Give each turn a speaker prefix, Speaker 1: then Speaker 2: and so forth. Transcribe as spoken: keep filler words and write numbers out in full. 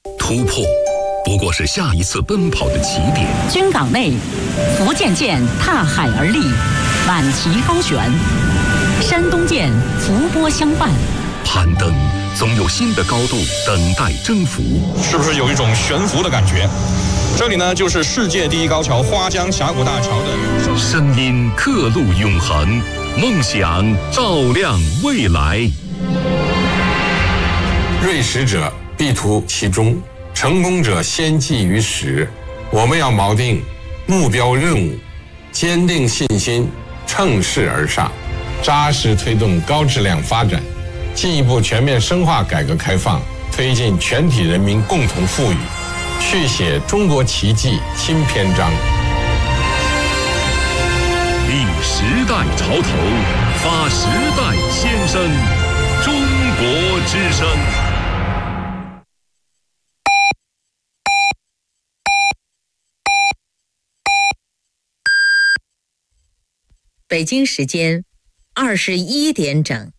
Speaker 1: 突破不过是下一次奔跑的起点。
Speaker 2: 军港内，福建舰踏海而立，满旗高悬；山东舰伏波相伴。
Speaker 1: 攀登总有新的高度等待征服，
Speaker 3: 是不是有一种悬浮的感觉？这里呢，就是世界第一高桥花江峡谷大桥的
Speaker 1: 声音刻录永恒，梦想照亮未来。
Speaker 4: 锐识者必图其中，成功者先记于始。我们要锚定目标任务，坚定信心，乘势而上，扎实推动高质量发展，进一步全面深化改革开放，推进全体人民共同富裕，续写中国奇迹新篇章。
Speaker 1: 立时代潮头，发时代先声，中国之声。
Speaker 5: 北京时间二十一点整。